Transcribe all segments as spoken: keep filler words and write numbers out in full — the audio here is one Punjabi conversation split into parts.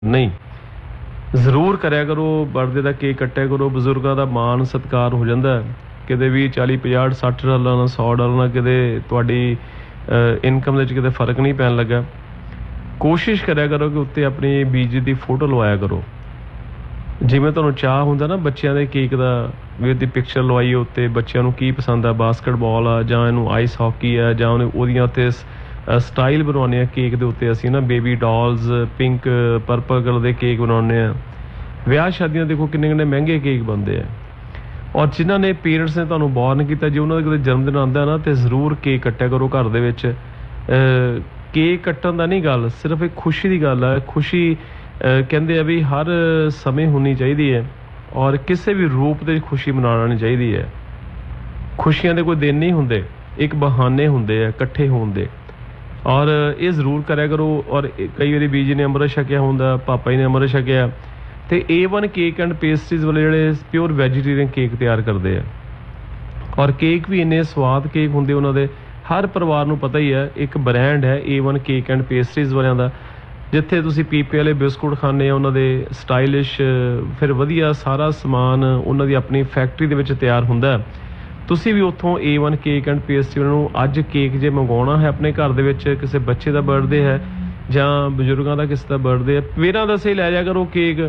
नहीं, ਜ਼ਰੂਰ ਕਰਿਆ ਕਰੋ। ਬਰਥਡੇ ਦਾ ਕੇਕ ਕੱਟਿਆ ਕਰੋ। ਬਜ਼ੁਰਗਾਂ ਦਾ ਮਾਣ ਸਤਿਕਾਰ ਹੋ ਜਾਂਦਾ। ਕਿਤੇ ਵੀ ਚਾਲੀ ਪੰਜਾਹ ਸੱਠ ਡਾਲਰ ਨਾਲ ਸੌ ਡਾਲਰ ਨਾਲ ਕਿਤੇ ਤੁਹਾਡੀ ਇਨਕਮ ਦੇ ਵਿੱਚ ਕਿਤੇ ਫਰਕ ਨਹੀਂ ਪੈਣ ਲੱਗਾ। ਕੋਸ਼ਿਸ਼ ਕਰਿਆ ਕਰੋ ਕਿ ਉੱਤੇ ਆਪਣੀ ਬੀਜੀ ਦੀ ਫੋਟੋ ਲਵਾਇਆ ਕਰੋ। ਜਿਵੇਂ ਤੁਹਾਨੂੰ ਚਾਹ ਹੁੰਦਾ ਨਾ ਬੱਚਿਆਂ ਦੇ ਕੇਕ ਦਾ, ਵੀ ਉਹਦੀ ਪਿਕਚਰ ਲਵਾਈਏ ਉੱਤੇ। ਬੱਚਿਆਂ ਨੂੰ ਕੀ ਪਸੰਦ ਆ, ਬਾਸਕਟਬਾਲ ਆ ਜਾਂ ਇਹਨੂੰ ਆਈਸ ਹਾਕੀ ਆ, ਜਾਂ ਉਹਨੇ ਉਹਦੀਆਂ ਉੱਤੇ ਸਟਾਈਲ ਬਣਾਉਂਦੇ ਹਾਂ ਕੇਕ ਦੇ ਉੱਤੇ। ਅਸੀਂ ਨਾ baby dolls, pink purple colour ਦੇ ਕੇਕ ਬਣਾਉਂਦੇ ਹਾਂ। ਵਿਆਹ ਸ਼ਾਦੀਆਂ ਦੇਖੋ ਕਿੰਨੇ ਕਿੰਨੇ ਮਹਿੰਗੇ ਕੇਕ ਬਣਦੇ ਆ। ਔਰ ਜਿਨ੍ਹਾਂ ਨੇ ਪੇਰੈਂਟਸ ਨੇ ਤੁਹਾਨੂੰ ਬੋਰਨ ਕੀਤਾ, ਜੇ ਉਹਨਾਂ ਦਾ ਕਿਤੇ ਜਨਮ ਦਿਨ ਆਉਂਦਾ ਨਾ ਤਾਂ ਜ਼ਰੂਰ ਕੇਕ ਕੱਟਿਆ ਕਰੋ ਘਰ ਦੇ ਵਿੱਚ। ਕੇਕ ਕੱਟਣ ਦਾ ਨਹੀਂ ਗੱਲ, ਸਿਰਫ ਇੱਕ ਖੁਸ਼ੀ ਦੀ ਗੱਲ ਹੈ। ਖੁਸ਼ੀ ਕਹਿੰਦੇ ਆ ਵੀ ਹਰ ਸਮੇਂ ਹੋਣੀ ਚਾਹੀਦੀ ਹੈ, ਔਰ ਕਿਸੇ ਵੀ ਰੂਪ ਦੇ ਖੁਸ਼ੀ ਮਨਾਉਣੀ ਚਾਹੀਦੀ ਹੈ। ਖੁਸ਼ੀਆਂ ਦੇ ਕੋਈ ਦਿਨ ਨਹੀਂ ਹੁੰਦੇ, ਇੱਕ ਬਹਾਨੇ ਹੁੰਦੇ ਆ ਇਕੱਠੇ ਹੋਣ ਦੇ। ਔਰ ਇਹ ਜ਼ਰੂਰ ਕਰਿਆ ਕਰੋ। ਔਰ ਕਈ ਵਾਰੀ ਬੀਜੀ ਨੇ ਅੰਮ੍ਰਿਤ ਛਕਿਆ ਹੁੰਦਾ, ਪਾਪਾ ਜੀ ਨੇ ਅੰਮ੍ਰਿਤ ਛਕਿਆ, ਅਤੇ ਏ ਵਨ ਕੇਕ ਐਂਡ ਪੇਸਟਰੀਜ਼ ਵਾਲੇ ਜਿਹੜੇ ਪਿਓਰ ਵੈਜੀਟੇਰੀਅਨ ਕੇਕ ਤਿਆਰ ਕਰਦੇ ਆ। ਔਰ ਕੇਕ ਵੀ ਇੰਨੇ ਸਵਾਦ ਕੇਕ ਹੁੰਦੇ ਉਹਨਾਂ ਦੇ। ਹਰ ਪਰਿਵਾਰ ਨੂੰ ਪਤਾ ਹੀ ਹੈ, ਇੱਕ ਬ੍ਰਾਂਡ ਹੈ ਏ ਵਨ ਕੇਕ ਐਂਡ ਪੇਸਟਰੀਜ਼ ਵਾਲਿਆਂ ਦਾ, ਜਿੱਥੇ ਤੁਸੀਂ ਪੀਪੇ ਵਾਲੇ ਬਿਸਕੁਟ ਖਾਂਦੇ ਆ ਉਹਨਾਂ ਦੇ, ਸਟਾਈਲਿਸ਼, ਫਿਰ ਵਧੀਆ ਸਾਰਾ ਸਮਾਨ ਉਹਨਾਂ ਦੀ ਆਪਣੀ ਫੈਕਟਰੀ ਦੇ ਵਿੱਚ ਤਿਆਰ ਹੁੰਦਾ। ਤੁਸੀਂ ਵੀ ਉੱਥੋਂ ਏ ਵਨ ਕੇਕ ਐਂਡ ਪੇਸਟਰੀ ਨੂੰ ਅੱਜ ਕੇਕ ਜੇ ਮੰਗਵਾਉਣਾ ਹੈ ਆਪਣੇ ਘਰ ਦੇ ਵਿੱਚ, ਕਿਸੇ ਬੱਚੇ ਦਾ ਬਰਥਡੇ ਹੈ ਜਾਂ ਬਜ਼ੁਰਗਾਂ ਦਾ ਕਿਸੇ ਦਾ ਬਰਥਡੇ ਹੈ, ਬਿਨਾਂ ਦੱਸੇ ਲੈ ਜਾ ਕਰੋ ਕੇਕ।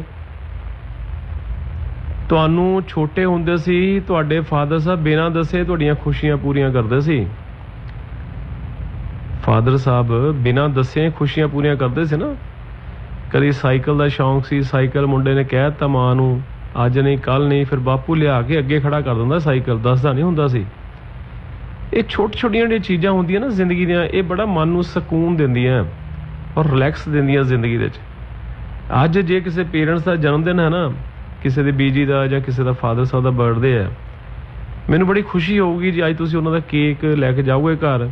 ਤੁਹਾਨੂੰ ਛੋਟੇ ਹੁੰਦੇ ਸੀ ਤੁਹਾਡੇ ਫਾਦਰ ਸਾਹਿਬ ਬਿਨਾਂ ਦੱਸੇ ਤੁਹਾਡੀਆਂ ਖੁਸ਼ੀਆਂ ਪੂਰੀਆਂ ਕਰਦੇ ਸੀ। ਫਾਦਰ ਸਾਹਿਬ ਬਿਨਾਂ ਦੱਸੇ ਖੁਸ਼ੀਆਂ ਪੂਰੀਆਂ ਕਰਦੇ ਸੀ ਨਾ। ਕਦੀ ਸਾਈਕਲ ਦਾ ਸ਼ੌਂਕ ਸੀ, ਸਾਈਕਲ ਮੁੰਡੇ ਨੇ ਕਹਿ ਦਿੱਤਾ ਮਾਂ ਨੂੰ, ਅੱਜ ਨਹੀਂ ਕੱਲ੍ਹ ਨਹੀਂ, ਫਿਰ ਬਾਪੂ ਲਿਆ ਕੇ ਅੱਗੇ ਖੜਾ ਕਰ ਦਿੰਦਾ ਸਾਈਕਲ, ਦੱਸਦਾ ਨਹੀਂ ਹੁੰਦਾ ਸੀ। ਇਹ ਛੋਟੀ ਛੋਟੀਆਂ ਜਿਹੜੀਆਂ ਚੀਜ਼ਾਂ ਹੁੰਦੀਆਂ ਨਾ ਜ਼ਿੰਦਗੀ ਦੀਆਂ, ਇਹ ਬੜਾ ਮਨ ਨੂੰ ਸਕੂਨ ਦਿੰਦੀਆਂ ਔਰ ਰਿਲੈਕਸ ਦਿੰਦੀਆਂ ਜ਼ਿੰਦਗੀ ਦੇ ਵਿੱਚ। ਅੱਜ ਜੇ ਕਿਸੇ ਪੇਰੈਂਟਸ ਦਾ ਜਨਮ ਦਿਨ ਹੈ ਨਾ, ਕਿਸੇ ਦੇ ਬੀਜੀ ਦਾ ਜਾਂ ਕਿਸੇ ਦਾ ਫਾਦਰ ਸਾਹਿਬ ਦਾ ਬਰਥਡੇ ਹੈ, ਮੈਨੂੰ ਬੜੀ ਖੁਸ਼ੀ ਹੋਊਗੀ ਜੀ ਅੱਜ ਤੁਸੀਂ ਉਹਨਾਂ ਦਾ ਕੇਕ ਲੈ ਕੇ ਜਾਓਗੇ ਘਰ,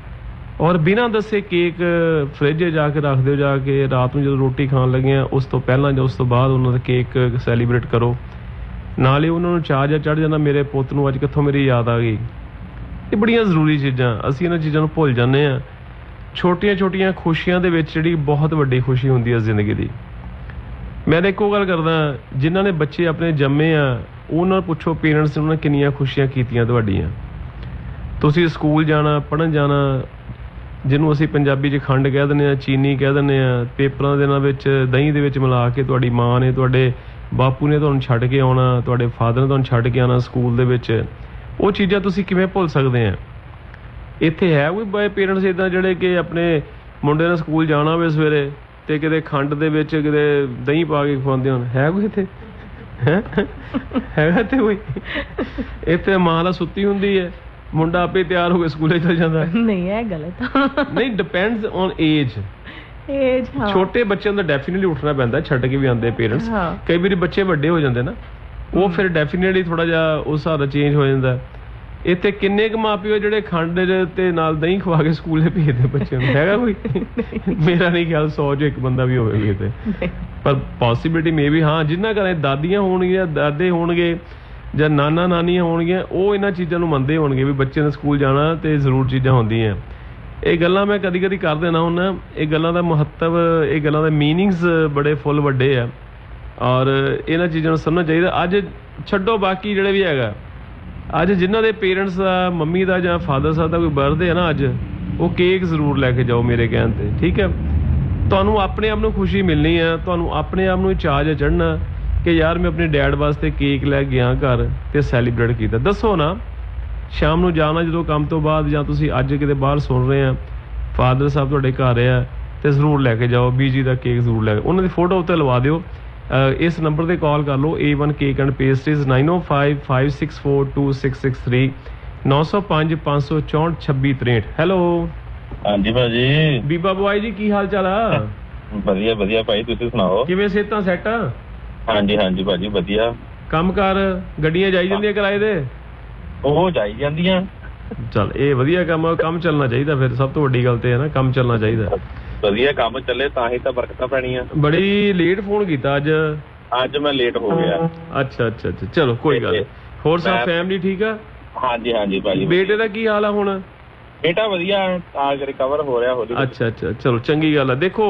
ਔਰ ਬਿਨਾਂ ਦੱਸੇ ਕੇਕ ਫਰਿੱਜ ਜਾ ਕੇ ਰੱਖ ਦਿਓ। ਜਾ ਕੇ ਰਾਤ ਨੂੰ ਜਦੋਂ ਰੋਟੀ ਖਾਣ ਲੱਗੇ ਆ ਉਸ ਤੋਂ ਪਹਿਲਾਂ ਜਾਂ ਉਸ ਤੋਂ ਬਾਅਦ ਉਹਨਾਂ ਦਾ ਕੇਕ ਸੈਲੀਬ੍ਰੇਟ ਕਰੋ। ਨਾਲੇ ਉਹਨਾਂ ਨੂੰ ਚਾਅ ਜਿਹਾ ਚੜ੍ਹ ਜਾਂਦਾ, ਮੇਰੇ ਪੁੱਤ ਨੂੰ ਅੱਜ ਕਿੱਥੋਂ ਮੇਰੀ ਯਾਦ ਆ ਗਈ। ਇਹ ਬੜੀਆਂ ਜ਼ਰੂਰੀ ਚੀਜ਼ਾਂ, ਅਸੀਂ ਇਹਨਾਂ ਚੀਜ਼ਾਂ ਨੂੰ ਭੁੱਲ ਜਾਂਦੇ ਹਾਂ। ਛੋਟੀਆਂ ਛੋਟੀਆਂ ਖੁਸ਼ੀਆਂ ਦੇ ਵਿੱਚ ਜਿਹੜੀ ਬਹੁਤ ਵੱਡੀ ਖੁਸ਼ੀ ਹੁੰਦੀ ਹੈ ਜ਼ਿੰਦਗੀ ਦੀ। ਮੈਂ ਤਾਂ ਇੱਕੋ ਗੱਲ ਕਰਦਾ, ਜਿਨ੍ਹਾਂ ਨੇ ਬੱਚੇ ਆਪਣੇ ਜੰਮੇ ਆ ਉਹਨਾਂ ਨੂੰ ਪੁੱਛੋ ਪੇਰੈਂਟਸ ਨੇ ਉਹਨਾਂ ਕਿੰਨੀਆਂ ਖੁਸ਼ੀਆਂ ਕੀਤੀਆਂ ਤੁਹਾਡੀਆਂ। ਤੁਸੀਂ ਸਕੂਲ ਜਾਣਾ, ਪੜ੍ਹਨ ਜਾਣਾ, ਜਿਹਨੂੰ ਅਸੀਂ ਪੰਜਾਬੀ 'ਚ ਖੰਡ ਕਹਿ ਦਿੰਦੇ ਹਾਂ, ਚੀਨੀ ਕਹਿ ਦਿੰਦੇ ਹਾਂ, ਪੇਪਰਾਂ ਦੇ ਨਾਲ ਵਿੱਚ ਦਹੀਂ ਦੇ ਵਿੱਚ ਮਿਲਾ ਕੇ ਤੁਹਾਡੀ ਮਾਂ ਨੇ, ਤੁਹਾਡੇ ਬਾਪੂ ਨੇ ਤੁਹਾਨੂੰ ਛੱਡ ਕੇ ਆਉਣਾ, ਤੁਹਾਡੇ ਫਾਦਰ ਨੇ ਤੁਹਾਨੂੰ ਛੱਡ ਕੇ ਆਉਣਾ ਸਕੂਲ ਦੇ ਵਿੱਚ। ਉਹ ਚੀਜ਼ਾਂ ਤੁਸੀਂ ਕਿਵੇਂ ਭੁੱਲ ਸਕਦੇ ਆ। ਇੱਥੇ ਹੈ ਕੋਈ ਬਾਏ ਪੇਰੈਂਟਸ ਇੱਦਾਂ ਜਿਹੜੇ ਕਿ ਆਪਣੇ ਮੁੰਡੇ ਨੇ ਸਕੂਲ ਜਾਣਾ ਹੋਵੇ ਸਵੇਰੇ ਅਤੇ ਕਿਤੇ ਖੰਡ ਦੇ ਵਿੱਚ ਕਿਤੇ ਦਹੀਂ ਪਾ ਕੇ ਖਵਾਉਂਦੇ ਹੋਣ? ਹੈ ਕੋਈ ਇੱਥੇ? ਹੈ ਹੈਗਾ ਇੱਥੇ ਕੋਈ? ਇੱਥੇ ਮਾਂ ਦਾ ਸੁੱਤੀ ਹੁੰਦੀ ਹੈ, ਮੁੰਡਾ ਆਪੇ ਤਿਆਰ ਹੋ ਕੇ ਸਕੂਲੇ ਚਲ ਜਾਂਦਾ। ਨਹੀਂ, ਇਹ ਗਲਤ ਨਹੀਂ, ਡਿਪੈਂਡਸ ਔਨ ਏਜ। ਏਜ ਛੋਟੇ ਬੱਚਿਆਂ ਦਾ ਡੈਫੀਨਿਟਲੀ ਉੱਠਣਾ ਪੈਂਦਾ, ਛੱਡ ਕੇ ਵੀ ਆਉਂਦੇ ਪੇਰੈਂਟਸ। ਕਈ ਵਾਰੀ ਬੱਚੇ ਵੱਡੇ ਹੋ ਜਾਂਦੇ ਨਾ, ਉਹ ਫਿਰ ਡੈਫੀਨਿਟਲੀ ਥੋੜ੍ਹਾ ਜਿਹਾ ਉਸ ਹਿਸਾਬ ਦਾ ਚੇਂਜ ਹੋ ਜਾਂਦਾ। ਇੱਥੇ ਕਿੰਨੇ ਕੁ ਮਾਂ ਪਿਓ ਜਿਹੜੇ ਖੰਡ ਤੇ ਨਾਲ ਦਹੀਂ ਖਵਾ ਕੇ ਸਕੂਲੇ ਭੇਜਦੇ ਬੱਚਿਆਂ ਨੂੰ? ਹੈਗਾ ਕੋਈ? ਮੇਰਾ ਨਹੀਂ ਖਿਆਲ ਸੌ 'ਚ ਇੱਕ ਬੰਦਾ ਵੀ ਹੋਵੇਗਾ ਇੱਥੇ, ਪਰ ਪੋਸੀਬਿਲਿਟੀ ਮੇ ਵੀ। ਹਾਂ, ਜਿਨ੍ਹਾਂ ਘਰੇ ਦਾਦੀਆਂ ਹੋਣਗੀਆਂ, ਦਾਦੇ ਹੋਣਗੇ ਜਾਂ ਨਾਨਾ ਨਾਨੀਆਂ ਹੋਣਗੀਆਂ, ਉਹ ਇਹਨਾਂ ਚੀਜ਼ਾਂ ਨੂੰ ਮੰਨਦੇ ਹੋਣਗੇ ਵੀ ਬੱਚੇ ਨੇ ਸਕੂਲ ਜਾਣਾ ਅਤੇ ਜ਼ਰੂਰ ਚੀਜ਼ਾਂ ਹੁੰਦੀਆਂ। ਇਹ ਗੱਲਾਂ ਮੈਂ ਕਦੀ ਕਦੀ ਕਰ ਦੇਣਾ ਹੁੰਦਾ। ਇਹ ਗੱਲਾਂ ਦਾ ਮਹੱਤਵ, ਇਹ ਗੱਲਾਂ ਦੇ ਮੀਨਿੰਗਸ ਬੜੇ ਫੁੱਲ ਵੱਡੇ ਆ, ਔਰ ਇਹਨਾਂ ਚੀਜ਼ਾਂ ਨੂੰ ਸਮਝਣਾ ਚਾਹੀਦਾ। ਅੱਜ ਛੱਡੋ ਬਾਕੀ ਜਿਹੜੇ ਵੀ ਹੈਗਾ, ਅੱਜ ਜਿਨ੍ਹਾਂ ਦੇ ਪੇਰੈਂਟਸ ਦਾ, ਮੰਮੀ ਦਾ ਜਾਂ ਫਾਦਰ ਸਾਹਿਬ ਦਾ ਕੋਈ ਬਰਥਡੇ ਹੈ ਨਾ, ਅੱਜ ਉਹ ਕੇਕ ਜ਼ਰੂਰ ਲੈ ਕੇ ਜਾਓ ਮੇਰੇ ਕਹਿਣ 'ਤੇ, ਠੀਕ ਹੈ? ਤੁਹਾਨੂੰ ਆਪਣੇ ਆਪ ਨੂੰ ਖੁਸ਼ੀ ਮਿਲਣੀ ਹੈ, ਤੁਹਾਨੂੰ ਆਪਣੇ ਆਪ ਨੂੰ ਚਾਅ ਜਿਹਾ ਚੜ੍ਹਨਾ ਕਿ ਯਾਰ ਮੈਂ ਆਪਣੇ ਡੈਡ ਵਾਸਤੇ ਕੇਕ ਲੈ ਗਿਆ ਘਰ ਅਤੇ ਸੈਲੀਬ੍ਰੇਟ ਕੀਤਾ। ਦੱਸੋ ਨਾ, ਸ਼ਾਮ ਨੂੰ ਜਾਣਾ ਜਦੋਂ ਕੰਮ ਤੋਂ ਬਾਅਦ, ਜਾਂ ਤੁਸੀਂ ਅੱਜ ਕਿਤੇ ਬਾਹਰ ਸੁਣ ਰਹੇ ਆ, ਫਾਦਰ ਸਾਹਿਬ ਤੁਹਾਡੇ ਘਰ ਆ, ਅਤੇ ਜ਼ਰੂਰ ਲੈ ਕੇ ਜਾਓ ਬੀਜੀ ਦਾ ਕੇਕ, ਜ਼ਰੂਰ ਲੈ ਕੇ ਉਹਨਾਂ ਦੀ ਫੋਟੋ ਉੱਤੇ ਲਵਾ ਦਿਓ। ਇਸ ਨੰਬਰ 'ਤੇ ਕਾਲ ਕਰ ਲਓ, ਏ one cake and pastries, nine O five five six four two six six three, ਨੌ ਸੌ ਪੰਜ ਪੰਜ ਸੌ ਚੌਂਹਠ ਛੱਬੀ ਤਰੇਂਹਠ। ਹੈਲੋ, ਹਾਂਜੀ ਭਾਜੀ। ਬੀਬਾ ਬੁਆਈ ਜੀ, ਕੀ ਹਾਲ ਚਾਲ ਆ? ਵਧੀਆ ਵਧੀਆ ਭਾਈ, ਤੁਸੀਂ ਸੁਣਾਓ? ਕਿਵੇਂ ਸਿਹਤਾਂ ਸੈੱਟ ਆ? ਹਾਂਜੀ ਹਾਂਜੀ ਭਾਜੀ, ਵਧੀਆ। ਕੰਮ ਕਾਰ, ਗੱਡੀਆਂ ਜਾਈ ਜਾਂਦੀਆਂ ਕਿਰਾਏ ਦੇ? ਉਹ ਜਾਈ ਜਾਂਦੀਆਂ। ਚੱਲ ਇਹ ਵਧੀਆ ਕੰਮ ਆ, ਕੰਮ ਚੱਲਣਾ ਚਾਹੀਦਾ। ਫਿਰ ਸਭ ਤੋਂ ਵੱਡੀ ਗੱਲ ਤੇ ਹੈ ਨਾ, ਕੰਮ ਚੱਲਣਾ ਚਾਹੀਦਾ। ਵਧੀਆ ਕੰਮ ਚੱਲੇ ਤਾਂ ਹੀ ਤਾਂ ਬਰਕਤਾਂ ਪੈਣੀਆਂ। ਬੜੀ ਲੇਟ ਫੋਨ ਕੀਤਾ ਅੱਜ। ਅੱਜ ਮੈਂ ਲੇਟ ਹੋ ਗਿਆ। ਅੱਛਾ ਅੱਛਾ ਅੱਛਾ, ਚਲੋ ਕੋਈ ਗੱਲ ਨਹੀਂ। ਹੋਰ ਸਭ ਫੈਮਿਲੀ ਠੀਕ ਆ? ਹਾਂਜੀ ਹਾਂਜੀ ਭਾਜੀ। ਬੇਟੇ ਦਾ ਕੀ ਹਾਲ ਆ ਹੁਣ? ਬੇਟਾ ਵਧੀਆ, ਆ ਰਿਕਵਰ ਹੋ ਰਿਹਾ ਹੋ ਰਿਹਾ। ਅੱਛਾ ਅੱਛਾ, ਚਲੋ ਚੰਗੀ ਗੱਲ ਆ। ਦੇਖੋ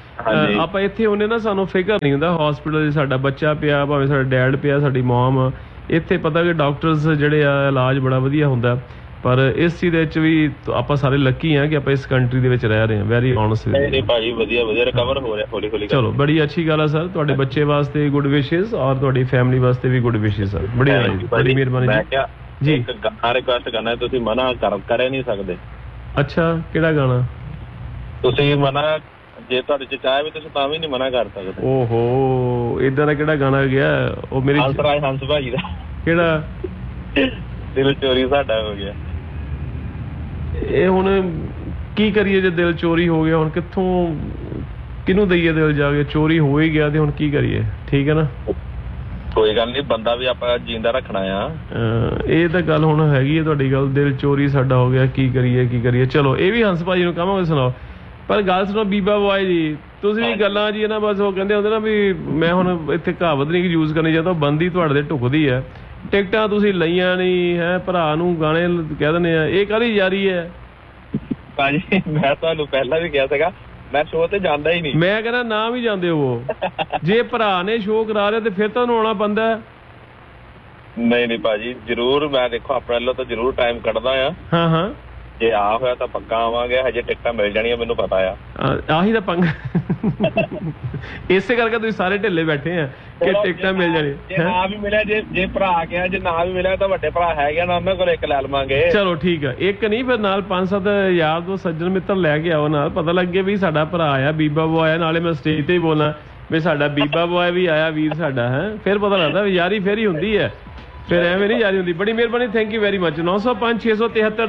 ਆਪਾਂ ਇੱਥੇ ਉਹਨੇ ਨਾ ਸਾਨੂੰ ਫਿਕਰ ਨਹੀਂ ਹੁੰਦਾ ਹਸਪੀਟਲ 'ਚ ਸਾਡਾ ਬੱਚਾ ਪਿਆ ਭਾਵੇਂ ਸਾਡਾ ਡੈਡ ਪਿਆ ਸਾਡੀ ਮੋਮ ਇੱਥੇ ਪਤਾ ਕਿ ਡਾਕਟਰਸ ਜਿਹੜੇ ਆ ਇਲਾਜ ਬੜਾ ਵਧੀਆ ਹੁੰਦਾ ਪਰ ਇਸ ਚੀਜ਼ ਦੇ ਵਿੱਚ ਵੀ ਆਪਾਂ ਸਾਰੇ ਲੱਕੀ ਆ ਕਿ ਆਪਾਂ ਇਸ ਕੰਟਰੀ ਦੇ ਵਿੱਚ ਰਹਿ ਰਹੇ ਹਾਂ ਵੈਰੀ ਓਨੈਸਟਲੀ ਭਾਜੀ ਵਧੀਆ ਵਧੀਆ ਰਿਕਵਰ ਹੋ ਰਿਹਾ ਹੌਲੀ ਹੌਲੀ ਚਲੋ ਬੜੀ ਅੱਛੀ ਗੱਲ ਆ ਸਰ ਤੁਹਾਡੇ ਬੱਚੇ ਵਾਸਤੇ ਗੁੱਡ ਵਿਸ਼ੇਸ ਔਰ ਤੁਹਾਡੀ ਫੈਮਿਲੀ ਵਾਸਤੇ ਵੀ ਗੁੱਡ ਵਿਸ਼ੇਸ ਸਰ ਬੜੀ ਬੜੀ ਮਿਹਰਬਾਨੀ ਜੀ ਇੱਕ ਗਾਣਾ ਰਿਕੁਐਸਟ ਕਰਨਾ ਤੁਸੀਂ ਮਨਾ ਕਰ ਕਰ ਨਹੀਂ ਸਕਦੇ ਅੱਛਾ ਕਿਹੜਾ ਗਾਣਾ ਤੁਸੀਂ ਮਨਾ ਜੇ ਤੁਹਾਡੇ ਚ ਚਾਹੇ ਵੀ ਤੁਸੀਂ ਤਾਂ ਵੀ ਨਹੀਂ ਮਨਾ ਕਰ ਸਕਦੇ ਓਹੋ ਇਦਾਂ ਦਾ ਕਿਹੜਾ ਗਾਣਾ ਗਿਆ ਉਹ ਮੇਰੀ ਹੰਸਰਾਜ ਹੰਸ ਭਾਈ ਦਾ ਕਿਹੜਾ ਦਿਲ ਚੋਰੀ ਸਾਡਾ ਹੋ ਗਿਆ ਇਹ ਹੁਣ ਕੀ ਕਰੀਏ ਜੇ ਦਿਲ ਚੋਰੀ ਹੋ ਗਿਆ ਹੁਣ ਕਿੱਥੋਂ ਕਿਹਨੂੰ ਦਈਏ ਦਿਲ ਜਾ ਕੇ ਚੋਰੀ ਹੋ ਹੀ ਗਿਆ ਤੇ ਹੁਣ ਕੀ ਕਰੀਏ ਠੀਕ ਹੈ ਨਾ ਕੋਈ ਗੱਲ ਨਹੀਂ ਬੰਦਾ ਵੀ ਆਪਾਂ ਜਿੰਦਾ ਰੱਖਣਾ ਆ ਇਹ ਤਾਂ ਗੱਲ ਹੁਣ ਹੈਗੀ ਹੈ ਤੁਹਾਡੀ ਗੱਲ ਦਿਲ ਚੋਰੀ ਸਾਡਾ ਹੋ ਗਿਆ ਕੀ ਕਰੀਏ ਕੀ ਕਰੀਏ ਚਲੋ ਇਹ ਵੀ ਹੰਸ ਭਾਜੀ ਨੂੰ ਕਹਾਂਗੇ ਸੁਣਾਓ ਪਰ ਗੱਲ ਸੁਣੋ ਬੀਬਾ ਬੁਆਏ ਜੀ ਤੁਸੀਂ ਵੀ ਗੱਲਾਂ ਜੀ ਨਾ ਬਸ ਉਹ ਕਹਿੰਦੇ ਹੁੰਦੇ ਨਾ ਵੀ ਮੈਂ ਹੁਣ ਇੱਥੇ ਕਹਾਵਤ ਨਹੀਂ ਯੂਜ਼ ਕਰਨੀ ਚਾਹੁੰਦਾ ਬੰਦੀ ਤੁਹਾਡੇ ਤੇ ਢੁਕਦੀ ਹੈ ਟਿਕਟਾਂ ਤੁਸੀਂ ਲਈਆਂ ਨਹੀਂ ਹੈ ਭਰਾ ਨੂੰ ਗਾਣੇ ਕਹਿ ਦਿੰਦੇ ਆ ਇਹ ਕਾਹਦੀ ਯਾਰੀ ਹੈ ਭਾਜੀ ਮੈਂ ਤੁਹਾਨੂੰ ਪਹਿਲਾਂ ਵੀ ਕਿਹਾ ਸੀਗਾ ਮੈਂ ਸ਼ੋਅ ਤੇ ਜਾਂਦਾ ਹੀ ਨਹੀਂ ਮੈਂ ਕਹਿੰਦਾ ਨਾ ਵੀ ਜਾਂਦੇ ਹੋ ਜੇ ਭਰਾ ਨੇ ਸ਼ੋਅ ਕਰਾ ਰਿਹਾ ਤੇ ਫਿਰ ਤੁਹਾਨੂੰ ਆਉਣਾ ਪੈਂਦਾ ਨਹੀਂ ਨਹੀਂ ਭਾਜੀ ਜ਼ਰੂਰ ਮੈਂ ਦੇਖੋ ਆਪਣੇ ਵੱਲੋਂ ਤਾਂ ਜ਼ਰੂਰ ਟਾਈਮ ਕੱਢਦਾ ਆ ਹਾਂ ਹਾਂ ਜੇ ਆ ਹੋਇਆ ਤਾਂ ਪੱਕਾ ਆਵਾਂਗੇ ਹਜੇ ਟਿਕਟਾਂ ਮਿਲ ਜਾਣੀਆਂ ਮੈਨੂੰ ਪਤਾ ਆ ਆਹੀ ਤਾਂ ਪੰਗਾ ਇਸੇ ਕਰਕੇ ਤੁਸੀਂ ਸਾਰੇ ਢਿੱਲੇ ਬੈਠੇ ਆ ਕਿ ਟਿਕਟਾਂ ਮਿਲ ਜਾਣੀਆਂ ਜੇ ਨਾ ਵੀ ਮਿਲਿਆ ਜੇ ਜੇ ਭਰਾ ਗਿਆ ਜੇ ਨਾ ਵੀ ਮਿਲਿਆ ਤਾਂ ਵੱਡੇ ਭਰਾ ਹੈਗੇ ਨਾ ਉਹਨਾਂ ਕੋਲ ਇੱਕ ਲੈ ਲਵਾਂਗੇ ਚਲੋ ਠੀਕ ਆ ਇੱਕ ਨਹੀਂ ਫਿਰ ਨਾਲ ਪੰਜ ਸੱਤ ਯਾਰ ਦੋ ਸੱਜਣ ਮਿੱਤਰ ਲੈ ਕੇ ਆਓ ਨਾਲ ਪਤਾ ਲੱਗੇ ਵੀ ਸਾਡਾ ਭਰਾ ਆ ਬੀਬਾ ਬੋ ਆਇਆ ਨਾਲੇ ਮੈਂ ਸਟੇਜ ਤੇ ਹੀ ਬੋਲਾਂ ਵੀ ਸਾਡਾ ਬੀਬਾ ਬੋਏ ਵੀ ਆਇਆ ਵੀਰ ਸਾਡਾ ਹੈ ਫਿਰ ਪਤਾ ਲੱਗਦਾ ਵੀ ਯਾਰੀ ਫੇਰ ਹੀ ਹੁੰਦੀ ਹੈ ਫਿਰ ਐਵੇਂ ਨਹੀਂ ਯਾਰੀ ਹੁੰਦੀ ਬੜੀ ਮਿਹਰਬਾਨੀ ਥੈਂਕ ਯੂ ਵੈਰੀ ਮਚ ਨੌ ਸੌ ਪੰਜ ਛੇ ਸੌ ਤਿਹੱਤਰ